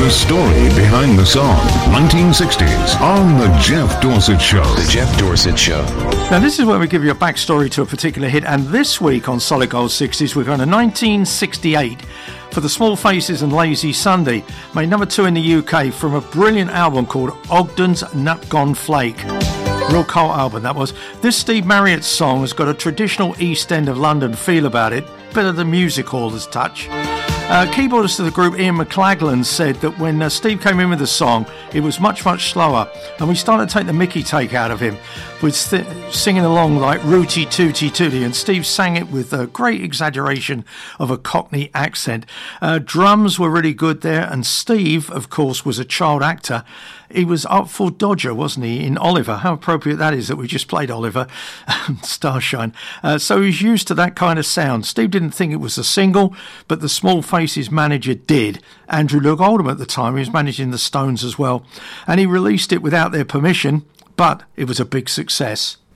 The story behind the song, 1960s, on The Jeff Dorsett Show. The Jeff Dorsett Show. Now, this is where we give you a backstory to a particular hit, and this week on Solid Gold 60s, we're going to 1968 for the Small Faces and Lazy Sunday, made number 2 in the UK from a brilliant album called Ogden's Nut Gone Flake. Real cult album, that was. This Steve Marriott song has got a traditional East End of London feel about it, bit of the music hall's touch. Keyboardist to the group Ian McLaglen said that when Steve came in with the song, it was much, much slower, and we started to take the Mickey take out of him with singing along like Rooty Tooty Tooty, and Steve sang it with a great exaggeration of a Cockney accent. Drums were really good there, and Steve, of course, was a child actor. He was Artful Dodger, wasn't he, in Oliver? How appropriate that is that we just played Oliver, Starshine. So he's used to that kind of sound. Steve didn't think it was a single, but the Small Faces manager did. Andrew Loog Oldham at the time, he was managing the Stones as well. And he released it without their permission, but it was a big success.